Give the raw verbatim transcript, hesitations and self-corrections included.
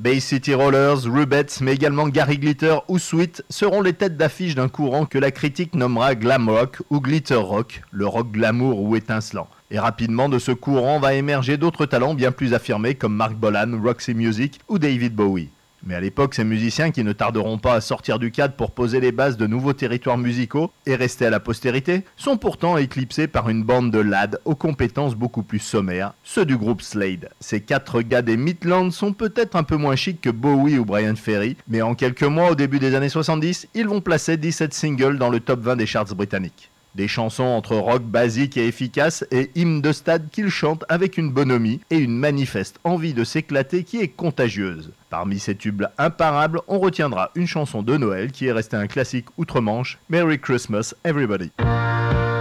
Bay City Rollers, Rubettes, mais également Gary Glitter ou Sweet seront les têtes d'affiche d'un courant que la critique nommera glam rock ou glitter rock, le rock glamour ou étincelant. Et rapidement de ce courant va émerger d'autres talents bien plus affirmés comme Mark Bolan, Roxy Music ou David Bowie. Mais à l'époque, ces musiciens qui ne tarderont pas à sortir du cadre pour poser les bases de nouveaux territoires musicaux et rester à la postérité, sont pourtant éclipsés par une bande de lads aux compétences beaucoup plus sommaires, ceux du groupe Slade. Ces quatre gars des Midlands sont peut-être un peu moins chics que Bowie ou Brian Ferry, mais en quelques mois, au début des années soixante-dix, ils vont placer dix-sept singles dans le top vingt des charts britanniques. Des chansons entre rock basique et efficace et hymnes de stade qu'ils chantent avec une bonhomie et une manifeste envie de s'éclater qui est contagieuse. Parmi ces tubes imparables, on retiendra une chanson de Noël qui est restée un classique outre-Manche, Merry Christmas Everybody.